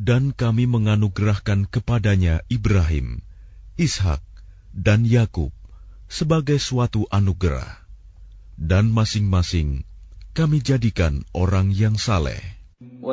Dan kami menganugerahkan kepadanya Ibrahim, Ishak, dan Yakub sebagai suatu anugerah, dan masing-masing kami jadikan orang yang saleh.